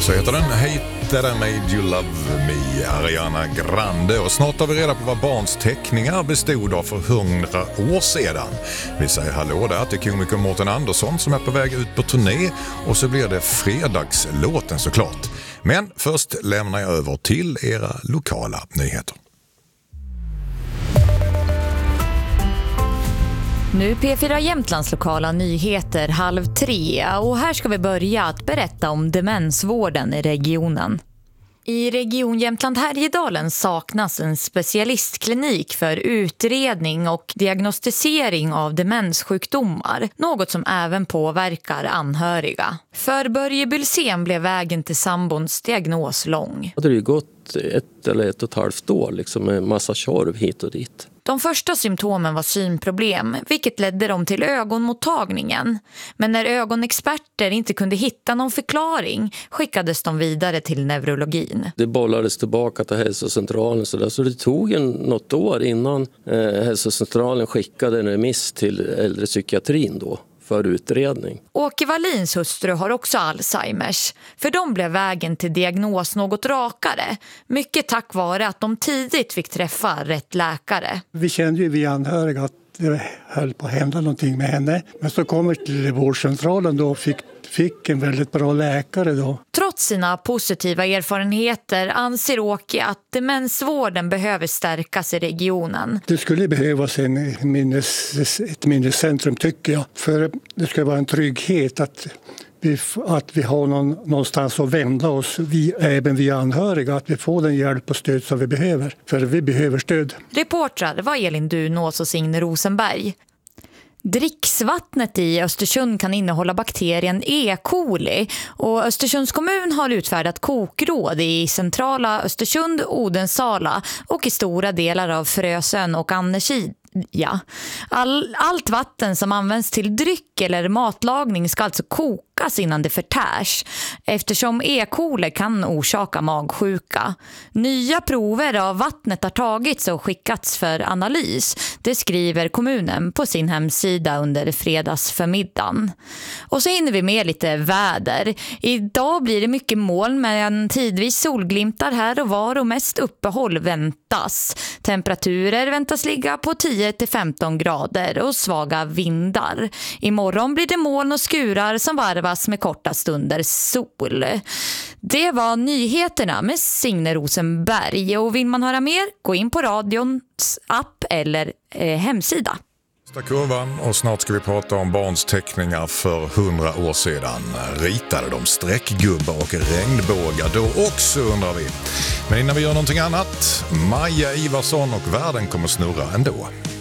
Så heter den Hate That I Made You Love Me, Ariana Grande. Och snart har vi reda på vad barns teckningar bestod av för 100 år sedan. Vi säger hallå där till komiker Mårten Andersson som är på väg ut på turné. Och så blir det fredagslåten såklart. Men först lämnar jag över till era lokala nyheter. Nu P4 Jämtlands lokala nyheter 2:30 och här ska vi börja att berätta om demensvården i regionen. I region Jämtland Härjedalen saknas en specialistklinik för utredning och diagnostisering av demenssjukdomar, något som även påverkar anhöriga. För Börje Bylsén blev vägen till sambons diagnos lång. Det har ju gått 1 eller 1,5 år liksom, med massa tjorv hit och dit. De första symptomen var synproblem, vilket ledde dem till ögonmottagningen. Men när ögonexperter inte kunde hitta någon förklaring skickades de vidare till neurologin. Det bollades tillbaka till hälsocentralen så det tog något år innan hälsocentralen skickade en remiss till äldrepsykiatrin då. För utredning. Åke Wallins hustru har också Alzheimers. För dem blev vägen till diagnos något rakare. Mycket tack vare att de tidigt fick träffa rätt läkare. Vi kände ju vi anhöriga att det höll på att hända någonting med henne. Men så kommer till vårdcentralen då och fick en väldigt bra läkare då. Trots sina positiva erfarenheter anser Åke att demensvården behöver stärkas i regionen. Det skulle behövas ett minnescentrum tycker jag. För det ska vara en trygghet att vi har någonstans att vända oss, även vi anhöriga, att vi får den hjälp och stöd som vi behöver. För vi behöver stöd. Reportrar var Elin Dunås och Signe Rosenberg. Dricksvattnet i Östersund kan innehålla bakterien E. coli och Östersunds kommun har utfärdat kokråd i centrala Östersund, Odensala och i stora delar av Frösön och Annerkid. Ja. Allt vatten som används till dryck eller matlagning ska alltså kokas innan det förtärs eftersom E. coli kan orsaka magsjuka. Nya prover av vattnet har tagits och skickats för analys. Det skriver kommunen på sin hemsida under fredagsförmiddagen. Och så hinner vi med lite väder. Idag blir det mycket moln men tidvis solglimtar här och var och mest uppehåll väntas. Temperaturer väntas ligga på 10-15 grader och svaga vindar. Imorgon blir det moln och skurar som varvas med korta stunder sol. Det var nyheterna med Signe Rosenberg och vill man höra mer, gå in på radions app eller hemsida. Kurvan och snart ska vi prata om barns teckningar för 100 år sedan. Ritade de streckgubbar och regnbågar då också undrar vi. Men innan vi gör någonting annat, Maja Ivarsson och världen kommer snurra ändå.